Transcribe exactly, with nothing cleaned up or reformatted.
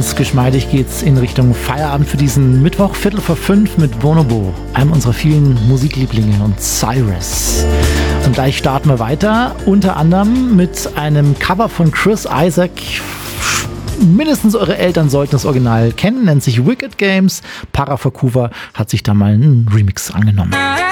ganz geschmeidig geht's in Richtung Feierabend für diesen Mittwoch, Viertel vor fünf mit Bonobo, einem unserer vielen Musiklieblinge, und Cyrus. Und gleich starten wir weiter, unter anderem mit einem Cover von Chris Isaak. Mindestens eure Eltern sollten das Original kennen, nennt sich Wicked Games. Para Vancouver hat sich da mal einen Remix angenommen.